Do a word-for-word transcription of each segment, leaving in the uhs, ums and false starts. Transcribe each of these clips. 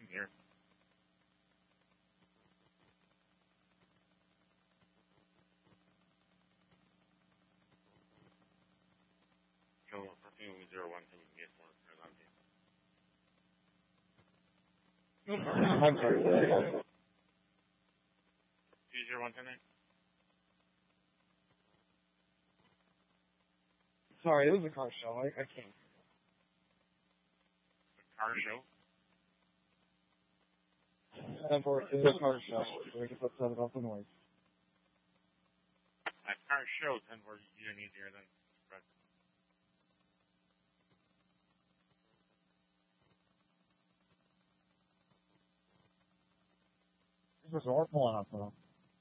here. So I think it was zero one, so we can get more for that. I'm sorry. Two zero one ten nine. Sorry, it was a car show. I, I can't. The car show. ten four, it was a car show. So we can put seven off the noise. A car show ten four even easier than express. This was all pulling up though.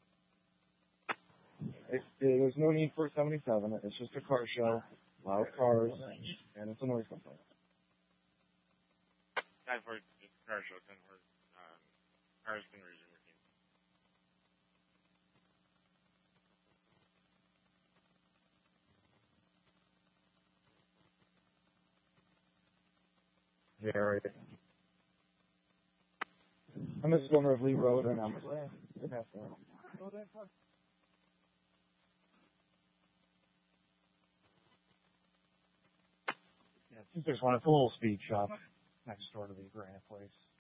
It's, there's no need for a seventy-seven. It's just a car show, loud cars, and it's a noise complaint. ten four, just a car show, ten four, um, cars can resume routine. Very. I'm just going over Lee Road and I'm eh, it has to. Yeah, since there's one, it's a little speed shop next door to the Granite Place.